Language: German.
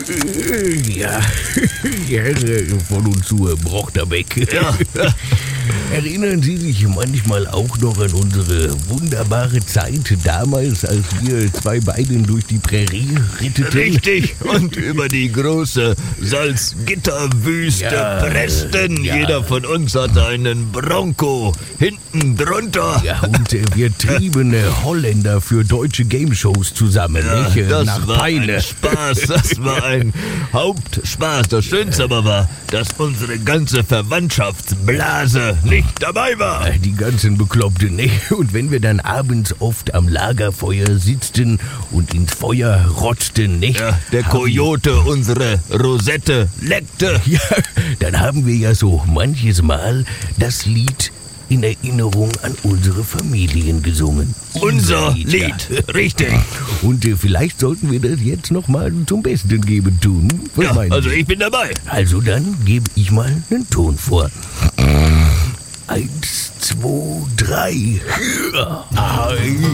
Ja, Herr von und zu, Brochterbeck. Ja. Erinnern Sie sich manchmal auch noch an unsere wunderbare Zeit damals, als wir zwei Beiden durch die Prärie ritteten? Richtig. Und über die große Salzgitterwüste pressten. Ja. Jeder von uns hatte einen Bronco hinten drunter. Ja, und wir trieben Holländer für deutsche Game-Shows zusammen, nicht? Das Nach war Peine. ein Spaß, das war ein Hauptspaß. Das Schönste aber war, dass unsere ganze Verwandtschaftsblase nicht dabei war. Die ganzen Bekloppten, ne? Und wenn wir dann abends oft am Lagerfeuer sitzten und ins Feuer rotzten, ne? Ja, der Kojote unsere Rosette leckte. Ja, dann haben wir ja so manches Mal das Lied in Erinnerung an unsere Familien gesungen. Unser Lied, ja. richtig. Und vielleicht sollten wir das jetzt noch mal zum Besten geben tun. Was Ja, meinen also Sie? ich bin dabei. Also dann gebe ich mal einen Ton vor. 1, 2, 3.